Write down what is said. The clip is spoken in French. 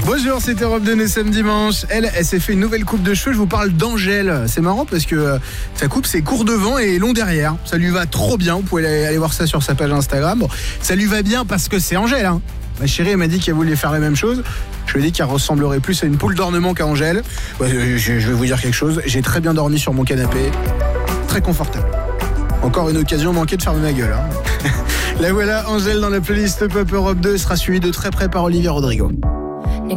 Bonjour, c'était Europe 2, nous sommes dimanche. Elle s'est fait une nouvelle coupe de cheveux. Je vous parle d'Angèle. C'est marrant parce que sa coupe, c'est court devant et long derrière. Ça lui va trop bien. Vous pouvez aller voir ça sur sa page Instagram. Bon, ça lui va bien parce que c'est Angèle. Hein. Ma chérie, elle m'a dit qu'elle voulait faire la même chose. Je lui ai dit qu'elle ressemblerait plus à une poule d'ornement qu'à Angèle. Ouais, je vais vous dire quelque chose. J'ai très bien dormi sur mon canapé. Très confortable. Encore une occasion manquée de fermer ma gueule. Hein. La voilà, Angèle dans la playlist Pop Europe 2 sera suivie de très près par Olivia Rodrigo.